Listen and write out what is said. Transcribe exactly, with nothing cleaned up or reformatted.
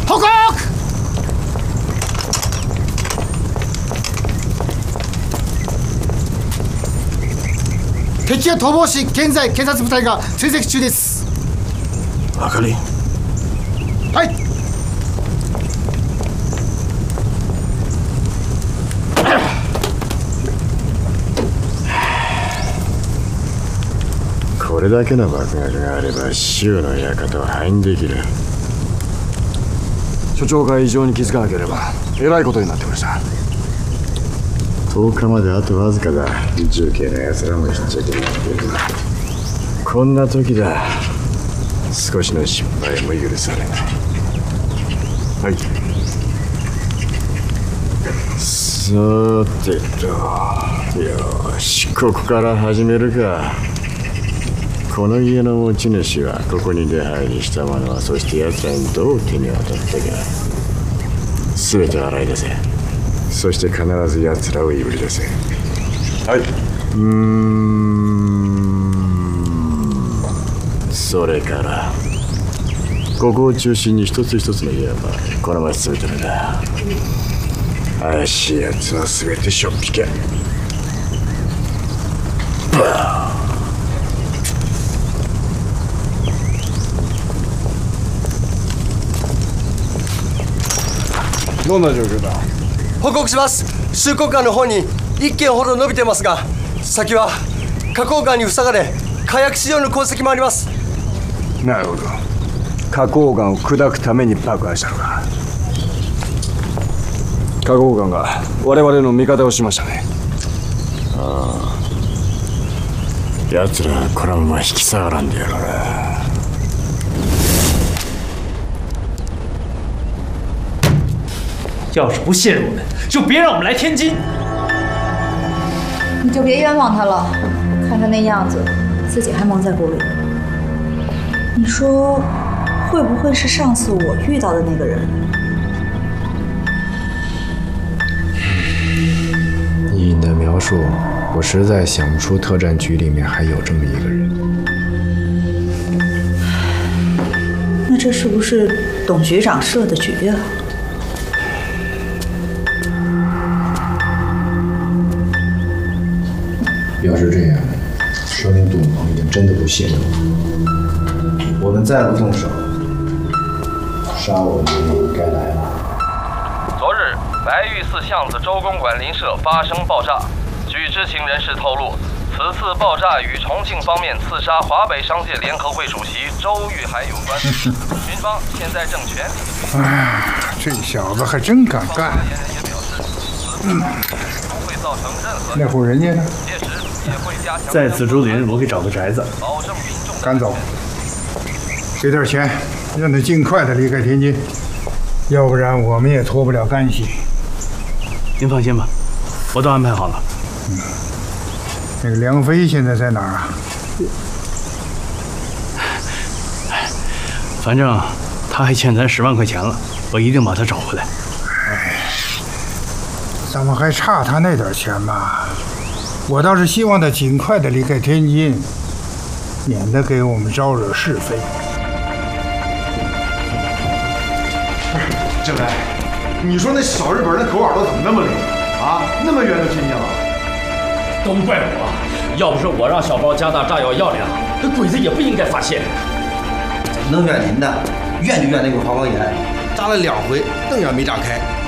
報告。敵は逃亡し、現在警察部隊が追跡中です。 あかり。 はい。 これだけの爆薬があれば州の館を敗因できる。 所長が異常に気づかなければえらいことになってました。 とおかまであとわずかだ。重慶の奴らもひっちゃけになっている。こんな時だ。少しの失敗も許されない。 はい。 さてと、よし、ここから始めるか。この家の持ち主はここに出入りした者は、そして奴らにどう手に渡ったか、全て洗い出せ。そして必ず奴らをいぶり出せ。 はい。 うーん。それからここを中心に一つ一つの家はこの町全てのだ。怪しい奴は全てしょっぴけ。 どんな状況だ。 報告します。収穫館の方にいっけんほど伸びてますが、先は花崗岩に塞がれ火薬使用の痕跡もあります。 なるほど。花崗岩を砕くために爆破したのか。花崗岩が我々の味方をしましたね。 ああ、奴らはこのまま引き下がらんでやろうな。 要是不信任我们，就别让我们来天津。 你就别冤枉他了，看他那样子，自己还蒙在鼓里。你说，会不会是上次我遇到的那个人？ 以你的描述，我实在想不出特战局里面还有这么一个人。 那这是不是董局长设的局啊？ 要是这样，说明董鹏已经真的不信任我。我们再不动手，杀我们也该来了。 昨日，白玉寺巷子周公馆邻舍发生爆炸。据知情人士透露，此次爆炸与重庆方面刺杀华北商界联合会主席周玉海有关。军方现在正全力。 哎，这小子还真敢干。嗯，那户人家呢？ 在紫竹林，我给找个宅子。 赶走，给点钱，让他尽快的离开天津，要不然我们也脱不了干系。 您放心吧，我都安排好了。 嗯，那个梁飞现在在哪儿啊？ 反正他还欠咱十万块钱了，我一定把他找回来。 哎，咱们还差他那点钱吗？我倒是希望他尽快的离开天津，免得给我们招惹是非。 政委，你说那小日本的口耳朵怎么那么灵啊？那么远就听见了？ 都怪我，要不是我让小包加大炸药药量，那鬼子也不应该发现。 怎么能怨您呢？怨就怨那股花岗岩，炸了两回，灯也没炸开。